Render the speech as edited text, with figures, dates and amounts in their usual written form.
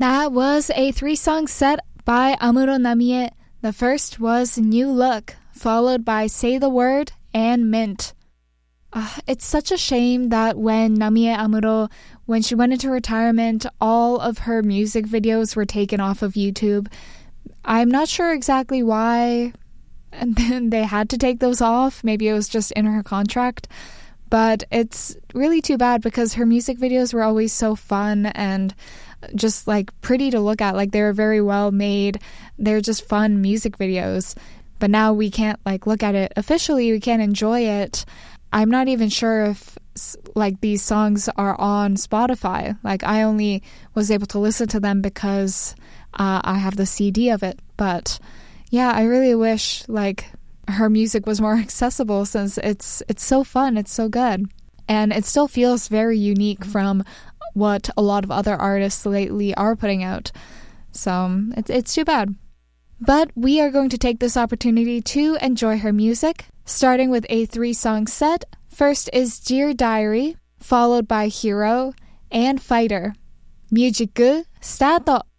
That was a 3-song set by Amuro Namie. The first was New Look, followed by Say the Word and Mint. It's such a shame that when Namie Amuro, when she went into retirement, all of her music videos were taken off of YouTube. I'm not sure exactly why and then they had to take those off. Maybe it was just in her contract. But it's really too bad because her music videos were always so fun and just like pretty to look at. Like they were very well made. They're just fun music videos. But now we can't like look at it officially. We can't enjoy it. I'm not even sure if like these songs are on Spotify. Like I only was able to listen to them because I have the CD of it. But yeah, I really wish like her music was more accessible since it's so fun, it's so good. And it still feels very unique from what a lot of other artists lately are putting out. So it's too bad. But we are going to take this opportunity to enjoy her music, starting with a 3-song set. First is Dear Diary, followed by Hero and Fighter. 뮤직 스타트!